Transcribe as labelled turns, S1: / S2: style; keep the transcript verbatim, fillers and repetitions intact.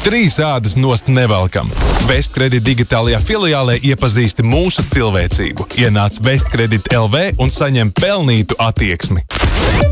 S1: Trīs ādas nost nevelkam. Vestkredit digitālajā filiālē iepazīsti mūsu cilvēcību. Ienāc Vestkredit L V un saņem pelnītu attieksmi.